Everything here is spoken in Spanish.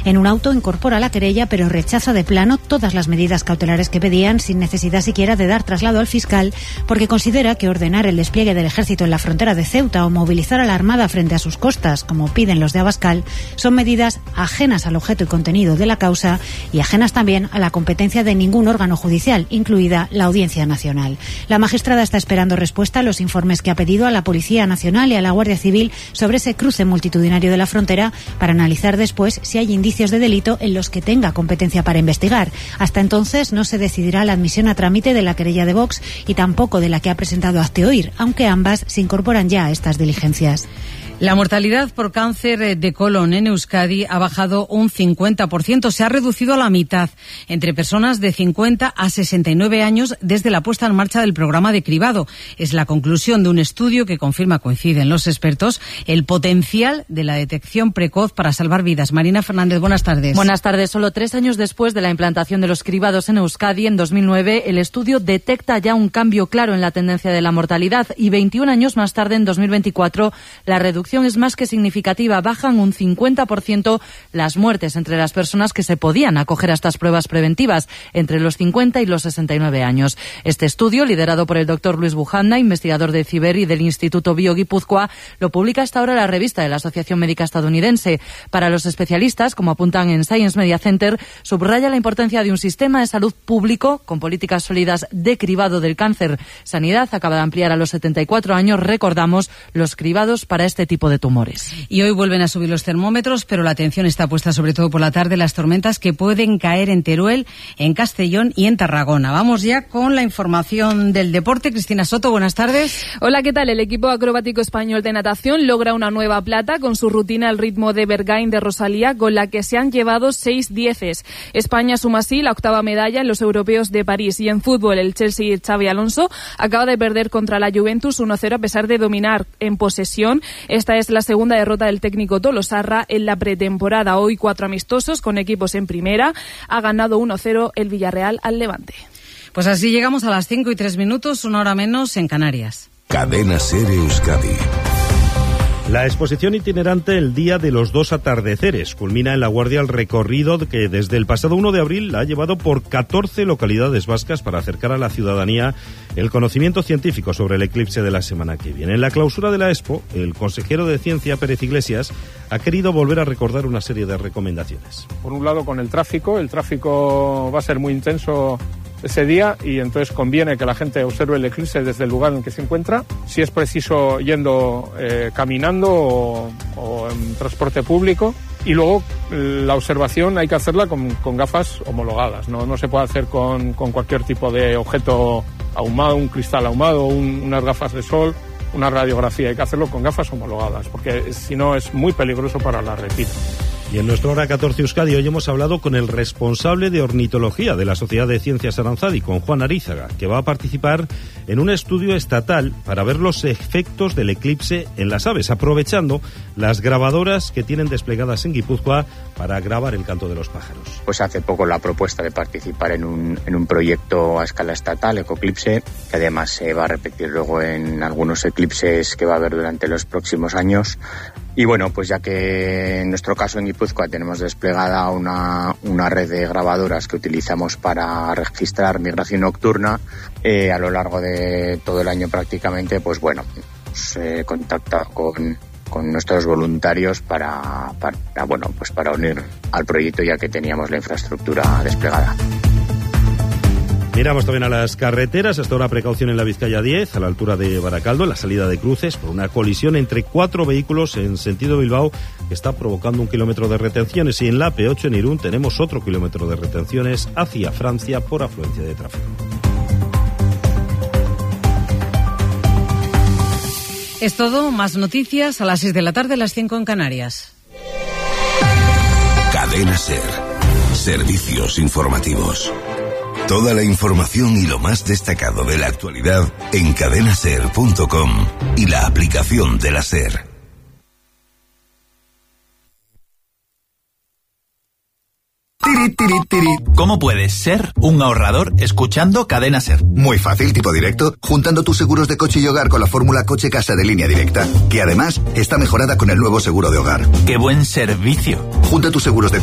En un auto incorpora la querella, pero rechaza de plano todas las medidas cautelares que pedían, sin necesidad siquiera de dar traslado al fiscal, porque considera que ordenar el despliegue del ejército en la frontera de Ceuta o movilizar a la Armada frente a sus costas, como piden los de Abascal, son medidas ajenas al objeto y contenido de la causa y ajenas también a la competencia de ningún órgano judicial, incluida la Audiencia Nacional. La magistrada está esperando respuesta a los informes que ha pedido a la Policía Nacional y a la Guardia Civil sobre ese cruce multitudinario de la frontera, para analizar después si hay indicios de delito en los que tenga competencia para investigar. Hasta entonces no se decidirá la admisión a trámite de la querella de Vox y tampoco de la que ha presentado Hazte-Oír, aunque ambas se incorporan ya a estas diligencias. La mortalidad por cáncer de colon en Euskadi ha bajado un 50%, se ha reducido a la mitad entre personas de 50 a 69 años desde la puesta en marcha del programa de cribado. Es la conclusión de un estudio que confirma, coinciden los expertos, el potencial de la detección precoz para salvar vidas. Marina Fernández, buenas tardes. Buenas tardes. Solo 3 años después de la implantación de los cribados en Euskadi, en 2009, el estudio detecta ya un cambio claro en la tendencia de la mortalidad y 21 años más tarde, en 2024, la reducción es más que significativa. Bajan un 50% las muertes entre las personas que se podían acoger a estas pruebas preventivas entre los 50 y los 69 años. Este estudio, liderado por el doctor Luis Bujanda, investigador de Ciber y del Instituto Bio Guipúzcoa, lo publica hasta ahora la revista de la Asociación Médica Estadounidense. Para los especialistas, como apuntan en Science Media Center, subraya la importancia de un sistema de salud público con políticas sólidas de cribado del cáncer. Sanidad acaba de ampliar a los 74 años, recordamos, los cribados para este tipo de tumores. Y hoy vuelven a subir los termómetros, pero la atención está puesta sobre todo por la tarde las tormentas que pueden caer en Teruel, en Castellón y en Tarragona. Vamos ya con la información del deporte. Cristina Soto, buenas tardes. Hola, ¿qué tal? El equipo acrobático español de natación logra una nueva plata con su rutina al ritmo de Bergain de Rosalía, con la que se han llevado 6 dieces. España suma así la 8ª medalla en los europeos de París. Y en fútbol, el Chelsea Xabi Alonso acaba de perder contra la Juventus 1-0 a pesar de dominar en posesión. Esta es la segunda derrota del técnico tolosarra en la pretemporada. Hoy 4 amistosos con equipos en primera. Ha ganado 1-0 el Villarreal al Levante. Pues así llegamos a las 5:03, 1 hora menos en Canarias. Cadena SER Euskadi. La exposición itinerante El Día de los Dos Atardeceres culmina en La Guardia el recorrido que desde el pasado 1 de abril ha llevado por 14 localidades vascas para acercar a la ciudadanía el conocimiento científico sobre el eclipse de la semana que viene. En la clausura de la Expo, el consejero de Ciencia, Pérez Iglesias, ha querido volver a recordar una serie de recomendaciones. Por un lado, con el tráfico va a ser muy intenso ese día y entonces conviene que la gente observe el eclipse desde el lugar en que se encuentra, si es preciso yendo caminando o en transporte público. Y luego la observación hay que hacerla con gafas homologadas, no se puede hacer con cualquier tipo de objeto ahumado, un cristal ahumado, unas gafas de sol, una radiografía. Hay que hacerlo con gafas homologadas porque si no es muy peligroso para la retina. Y en nuestra Hora 14 Euskadi hoy hemos hablado con el responsable de ornitología de la Sociedad de Ciencias Aranzadi, con Juan Arízaga, que va a participar en un estudio estatal para ver los efectos del eclipse en las aves, aprovechando las grabadoras que tienen desplegadas en Guipúzcoa para grabar el canto de los pájaros. Pues hace poco la propuesta de participar en un proyecto a escala estatal, Ecoclipse, que además se va a repetir luego en algunos eclipses que va a haber durante los próximos años. Y bueno, pues ya que en nuestro caso en Guipúzcoa tenemos desplegada una red de grabadoras que utilizamos para registrar migración nocturna a lo largo de todo el año prácticamente, pues bueno, contactado con nuestros voluntarios para unir al proyecto ya que teníamos la infraestructura desplegada. Miramos también a las carreteras. Hasta ahora precaución en la Vizcaya 10, a la altura de Baracaldo, en la salida de cruces, por una colisión entre 4 vehículos en sentido Bilbao que está provocando 1 kilómetro de retenciones. Y en la AP8 en Irún tenemos otro kilómetro de retenciones hacia Francia por afluencia de tráfico. Es todo, más noticias a las 6 de la tarde, las 5 en Canarias. Cadena SER. Servicios informativos. Toda la información y lo más destacado de la actualidad en cadenaser.com y la aplicación de la SER. ¿Cómo puedes ser un ahorrador escuchando Cadena SER? Muy fácil, tipo directo, juntando tus seguros de coche y hogar con la fórmula coche-casa de Línea Directa, que además está mejorada con el nuevo seguro de hogar. ¡Qué buen servicio! Junta tus seguros de